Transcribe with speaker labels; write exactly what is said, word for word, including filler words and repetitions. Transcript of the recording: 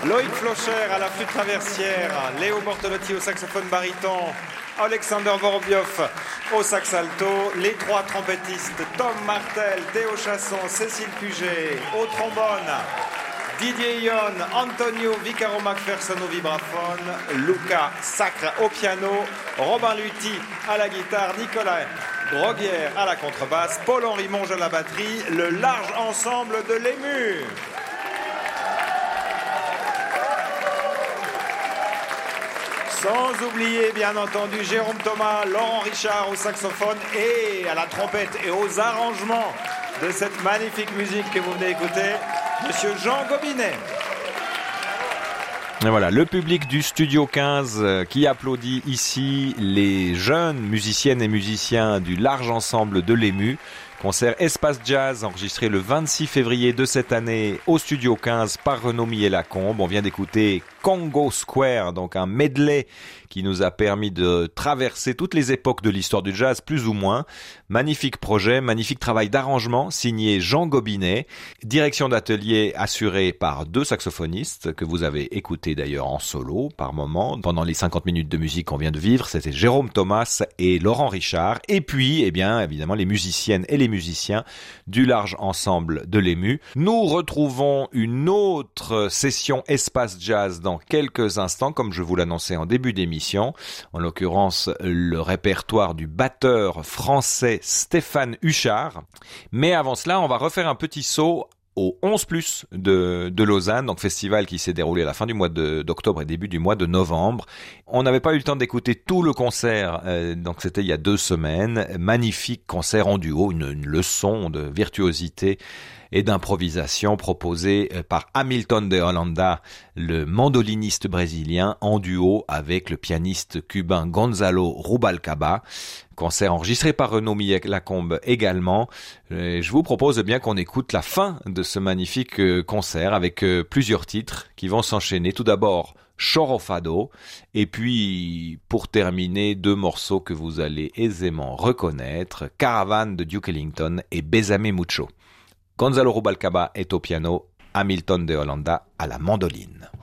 Speaker 1: Loïc Flocher à la flûte traversière, Léo Bortolotti au saxophone baryton, Alexander Vorobiov au sax alto, les trois trompettistes Tom Martel, Théo Chasson, Cécile Puget au trombone, Didier Ion, Antonio Vicaro Macpherson au vibraphone, Luca Sacre au piano, Robin Lutti à la guitare, Nicolas Droguière à la contrebasse, Paul-Henri Monge à la batterie, le large ensemble de l'Ému. Sans oublier, bien entendu, Jérôme Thomas, Laurent Richard au saxophone et à la trompette et aux arrangements de cette magnifique musique que vous venez d'écouter, Monsieur Jean Gobinet.
Speaker 2: Et voilà, le public du Studio quinze qui applaudit ici les jeunes musiciennes et musiciens du large ensemble de l'Ému. Concert Espace Jazz enregistré le vingt-six février de cette année au Studio quinze par Renaud Millet-Lacombe. On vient d'écouter Congo Square, donc un medley qui nous a permis de traverser toutes les époques de l'histoire du jazz, plus ou moins. Magnifique projet, magnifique travail d'arrangement signé Jean Gobinet. Direction d'atelier assurée par deux saxophonistes que vous avez écoutés d'ailleurs en solo par moment. Pendant les cinquante minutes de musique qu'on vient de vivre, c'était Jérôme Thomas et Laurent Richard. Et puis, eh bien, évidemment, les musiciennes et les musiciens du large ensemble de l'Ému. Nous retrouvons une autre session Espace Jazz dans quelques instants, comme je vous l'annonçais en début d'émission. En l'occurrence, le répertoire du batteur français Stéphane Huchard. Mais avant cela, on va refaire un petit saut au onze plus de, de Lausanne, donc festival qui s'est déroulé à la fin du mois de, d'octobre et début du mois de novembre. On n'avait pas eu le temps d'écouter tout le concert, euh, donc c'était il y a deux semaines. Magnifique concert en duo, une, une leçon de virtuosité et d'improvisation proposée par Hamilton de Holanda, le mandoliniste brésilien, en duo avec le pianiste cubain Gonzalo Rubalcaba. Concert enregistré par Renaud Millet-Lacombe également. Et je vous propose bien qu'on écoute la fin de ce magnifique concert avec plusieurs titres qui vont s'enchaîner. Tout d'abord, Choro Fado, et puis pour terminer, deux morceaux que vous allez aisément reconnaître, Caravane de Duke Ellington et Bésame Mucho. Gonzalo Rubalcaba est au piano, Hamilton de Holanda à la mandoline.